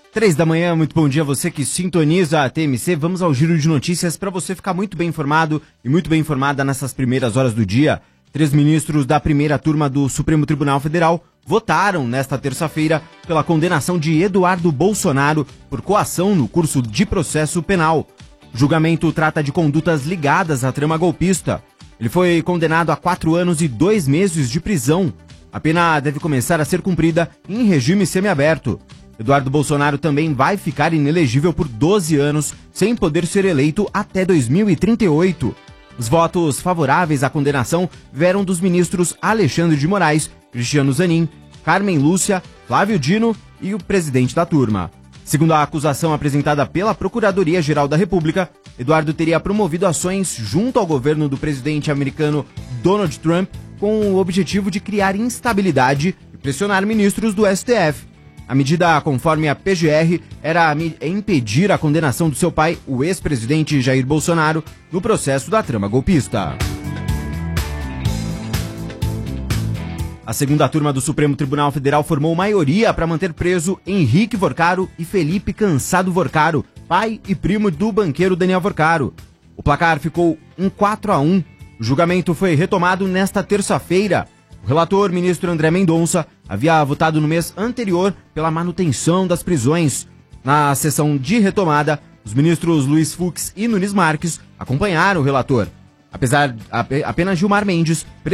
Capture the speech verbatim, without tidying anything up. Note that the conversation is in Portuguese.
Três da manhã, muito bom dia a você que sintoniza a T M C. Vamos ao giro de notícias para você ficar muito bem informado e muito bem informada nessas primeiras horas do dia. Três ministros da primeira turma do Supremo Tribunal Federal votaram nesta terça-feira pela condenação de Eduardo Bolsonaro por coação no curso de processo penal. O julgamento trata de condutas ligadas à trama golpista. Ele foi condenado a quatro anos e dois meses de prisão. A pena deve começar a ser cumprida em regime semiaberto. Eduardo Bolsonaro também vai ficar inelegível por doze anos, sem poder ser eleito até dois mil e trinta e oito. Os votos favoráveis à condenação vieram dos ministros Alexandre de Moraes, Cristiano Zanin, Carmen Lúcia, Flávio Dino e o presidente da turma. Segundo a acusação apresentada pela Procuradoria-Geral da República, Eduardo teria promovido ações junto ao governo do presidente americano Donald Trump com o objetivo de criar instabilidade e pressionar ministros do S T F. A medida, conforme a P G R, era impedir a condenação do seu pai, o ex-presidente Jair Bolsonaro, no processo da trama golpista. A segunda turma do Supremo Tribunal Federal formou maioria para manter preso Henrique Vorcaro e Felipe Cansado Vorcaro, pai e primo do banqueiro Daniel Vorcaro. O placar ficou um quatro a um. O julgamento foi retomado nesta terça-feira. O relator, ministro André Mendonça, havia votado no mês anterior pela manutenção das prisões. Na sessão de retomada, os ministros Luiz Fux e Nunes Marques acompanharam o relator. Apesar, apenas Gilmar Mendes